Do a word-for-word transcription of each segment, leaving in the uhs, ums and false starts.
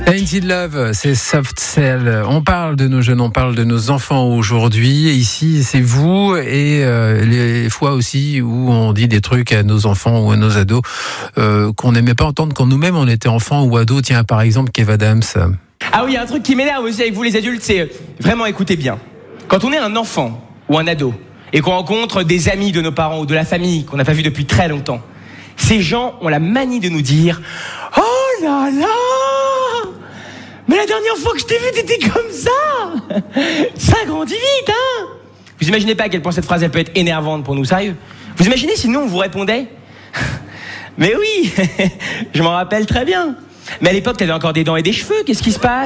Tainted Love, c'est Soft Cell. On parle de nos jeunes, on parle de nos enfants aujourd'hui. Et ici, c'est vous et euh, les fois aussi où on dit des trucs à nos enfants ou à nos ados euh, qu'on n'aimait pas entendre quand nous-mêmes on était enfants ou ados. Tiens, par exemple, Kev Adams. Ah oui, il y a un truc qui m'énerve aussi avec vous les adultes, c'est vraiment écoutez bien. Quand on est un enfant ou un ado et qu'on rencontre des amis de nos parents ou de la famille qu'on n'a pas vu depuis très longtemps, ces gens ont la manie de nous dire « Oh là là ! Mais la dernière fois que je t'ai vu, t'étais comme ça ! Ça grandit vite, hein !» Vous imaginez pas à quel point cette phrase elle peut être énervante pour nous, sérieux ? Vous imaginez si nous on vous répondait ? Mais oui, je m'en rappelle très bien. Mais à l'époque, t'avais encore des dents et des cheveux, qu'est-ce qui se passe ?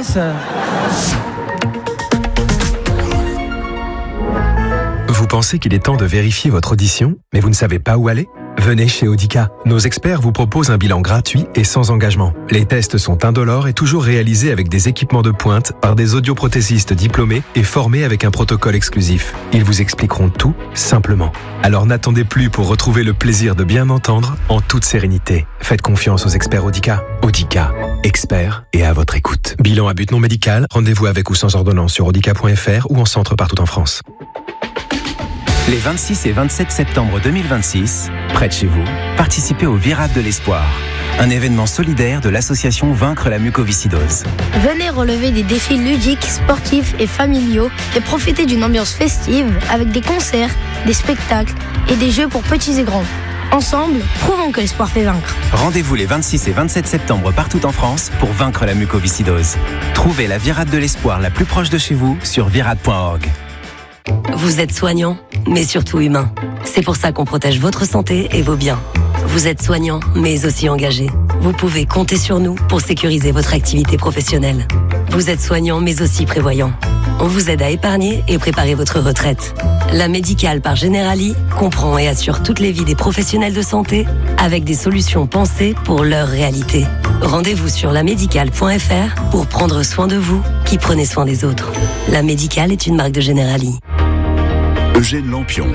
Vous pensez qu'il est temps de vérifier votre audition, mais vous ne savez pas où aller ? Venez chez Audica. Nos experts vous proposent un bilan gratuit et sans engagement. Les tests sont indolores et toujours réalisés avec des équipements de pointe par des audioprothésistes diplômés et formés avec un protocole exclusif. Ils vous expliqueront tout simplement. Alors n'attendez plus pour retrouver le plaisir de bien entendre en toute sérénité. Faites confiance aux experts Audica. Audica, experts et à votre écoute. Bilan à but non médical, rendez-vous avec ou sans ordonnance sur audica point f r ou en centre partout en France. Les vingt-six et vingt-sept septembre deux mille vingt-six, près de chez vous, participez au Virade de l'Espoir, un événement solidaire de l'association Vaincre la mucoviscidose. Venez relever des défis ludiques, sportifs et familiaux et profiter d'une ambiance festive avec des concerts, des spectacles et des jeux pour petits et grands. Ensemble, prouvons que l'espoir fait vaincre. Rendez-vous les vingt-six et vingt-sept septembre partout en France pour vaincre la mucoviscidose. Trouvez la Virade de l'Espoir la plus proche de chez vous sur virade point org. Vous êtes soignant, mais surtout humain. C'est pour ça qu'on protège votre santé et vos biens. Vous êtes soignant, mais aussi engagé. Vous pouvez compter sur nous pour sécuriser votre activité professionnelle. Vous êtes soignant, mais aussi prévoyant. On vous aide à épargner et préparer votre retraite. La Médicale par Generali comprend et assure toutes les vies des professionnels de santé avec des solutions pensées pour leur réalité. Rendez-vous sur la médicale point f r pour prendre soin de vous qui prenez soin des autres. La Médicale est une marque de Generali. Eugène Lampion.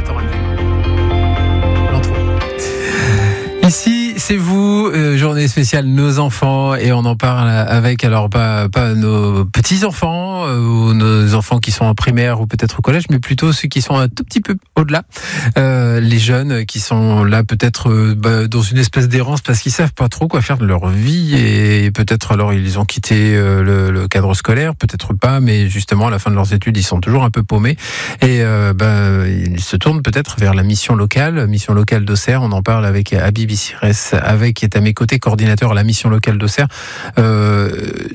Ici, c'est vous, euh, journée spéciale Nos enfants, et on en parle avec, alors pas, pas nos petits-enfants, euh, ou nos enfants qui sont en primaire ou peut-être au collège, mais plutôt ceux qui sont un tout petit peu au-delà, euh, les jeunes qui sont là peut-être euh, bah, dans une espèce d'errance parce qu'ils savent pas trop quoi faire de leur vie, et peut-être alors ils ont quitté euh, le, le cadre scolaire, peut-être pas, mais justement à la fin de leurs études ils sont toujours un peu paumés, et euh, bah, ils se tournent peut-être vers la mission locale, mission locale d'Auxerre. On en parle avec Habib Sirès, avec, qui est à mes côtés, coordinateur à la mission locale d'Auxerre. Euh,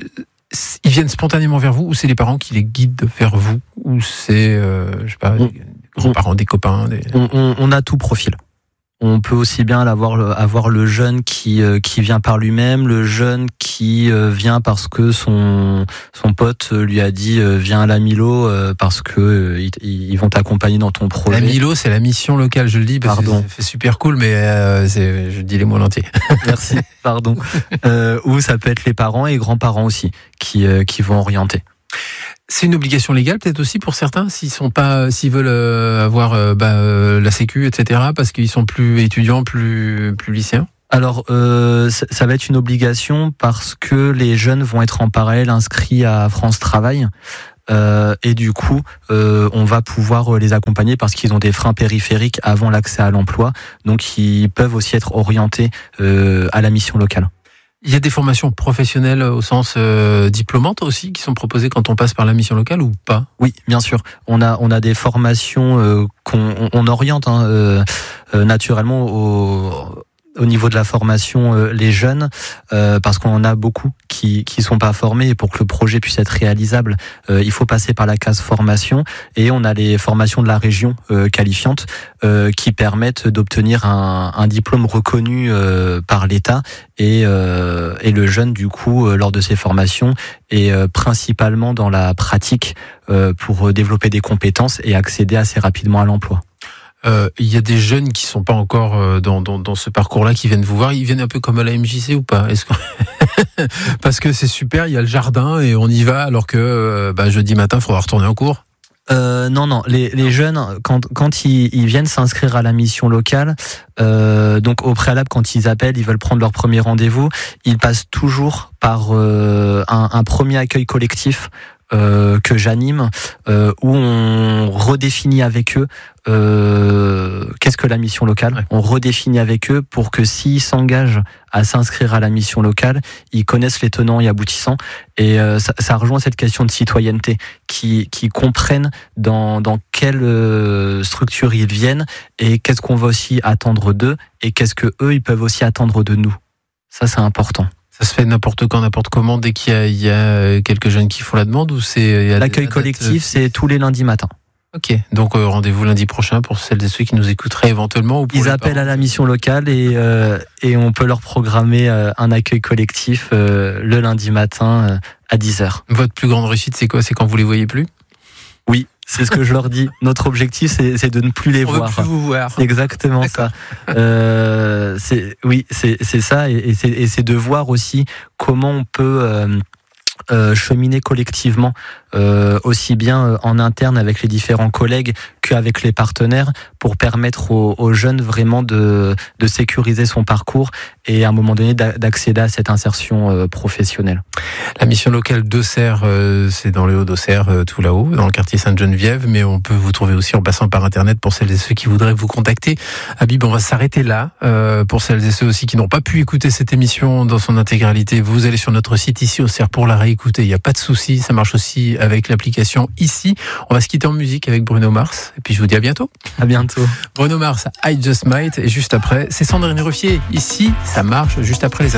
ils viennent spontanément vers vous, ou c'est les parents qui les guident vers vous, ou c'est, euh, je sais pas, on, des grands-parents, des copains des... On, on, on a tout profil. On peut aussi bien avoir, avoir le jeune qui, euh, qui vient par lui-même, le jeune qui euh, vient parce que son, son pote lui a dit euh, viens à la Milo euh, parce que euh, ils, ils vont t'accompagner dans ton projet. La Milo, c'est la mission locale, je le dis parce pardon. que c'est super cool, mais euh, c'est, je dis les mots entiers. Merci, pardon. Euh, ou ça peut être les parents et grands-parents aussi qui, euh, qui vont orienter. C'est une obligation légale peut-être aussi pour certains, s'ils sont pas, s'ils veulent euh, avoir euh, bah, euh, la Sécu, et cetera, parce qu'ils sont plus étudiants, plus plus lycéens. Alors, euh, ça, ça va être une obligation parce que les jeunes vont être en parallèle inscrits à France Travail. Euh, et du coup, euh, on va pouvoir les accompagner parce qu'ils ont des freins périphériques avant l'accès à l'emploi. Donc, ils peuvent aussi être orientés euh, à la mission locale. Il y a des formations professionnelles au sens euh, diplômante aussi qui sont proposées quand on passe par la mission locale ou pas ? Oui, bien sûr. On a on a des formations euh, qu'on on, on oriente hein, euh, euh, naturellement au au niveau de la formation euh, les jeunes euh, parce qu'on en a beaucoup qui qui sont pas formés, et pour que le projet puisse être réalisable euh, il faut passer par la case formation, et on a les formations de la région euh, qualifiantes euh, qui permettent d'obtenir un, un diplôme reconnu euh, par l'État, et euh, et le jeune du coup euh, lors de ces formations est euh, principalement dans la pratique euh, pour développer des compétences et accéder assez rapidement à l'emploi. Euh, il y a des jeunes qui sont pas encore euh, dans, dans, dans ce parcours-là, qui viennent vous voir. Ils viennent un peu comme à la M J C ou pas ? Est-ce que... Parce que c'est super, il y a le jardin et on y va, alors que euh, bah, jeudi matin, il faudra retourner en cours. Euh, non, non. Les, les jeunes, quand, quand ils, ils viennent s'inscrire à la mission locale, euh, donc au préalable, quand ils appellent, ils veulent prendre leur premier rendez-vous, ils passent toujours par euh, un, un premier accueil collectif euh, que j'anime, euh, où on redéfinit avec eux euh, qu'est-ce que la mission locale. Ouais. On redéfinit avec eux pour que s'ils s'engagent à s'inscrire à la mission locale, ils connaissent les tenants et aboutissants. Et euh, ça, ça rejoint cette question de citoyenneté, qui, qui comprennent dans, dans quelle euh, structure ils viennent et qu'est-ce qu'on va aussi attendre d'eux et qu'est-ce que eux ils peuvent aussi attendre de nous. Ça, c'est important. Ça se fait n'importe quand, n'importe comment, dès qu'il y a, il y a quelques jeunes qui font la demande, ou c'est... Il y a L'accueil collectif, c'est tous les lundis matins. Ok, donc euh, rendez-vous lundi prochain pour celles et ceux qui nous écouteraient éventuellement. Ou pour Ils appellent parents. À la mission locale et, euh, et on peut leur programmer euh, un accueil collectif euh, le lundi matin euh, à dix heures. Votre plus grande réussite, c'est quoi? C'est quand vous les voyez plus? Oui, c'est ce que je leur dis. Notre objectif, c'est, c'est de ne plus les on voir. Veut plus vous voir. C'est exactement D'accord. ça. Euh, c'est, oui, c'est, c'est ça, et, et, c'est, et c'est de voir aussi comment on peut euh, euh, cheminer collectivement, euh, aussi bien euh, en interne avec les différents collègues qu'avec les partenaires, pour permettre aux, aux jeunes vraiment de, de sécuriser son parcours et à un moment donné d'accéder à cette insertion euh, professionnelle. La mission locale d'Auxerre, euh, c'est dans le Haut-d'Auxerre, euh, tout là-haut, dans le quartier Sainte-Geneviève, mais on peut vous trouver aussi en passant par Internet pour celles et ceux qui voudraient vous contacter. Habib, on va s'arrêter là. Euh, pour celles et ceux aussi qui n'ont pas pu écouter cette émission dans son intégralité, vous allez sur notre site ici Auxerre pour la réécouter. Il n'y a pas de souci, ça marche aussi avec l'application ici. On va se quitter en musique avec Bruno Mars, et puis je vous dis à bientôt. À bientôt. Bruno Mars, I Just Might, et juste après, c'est Sandrine Ruffier. Ici, ça marche, juste après les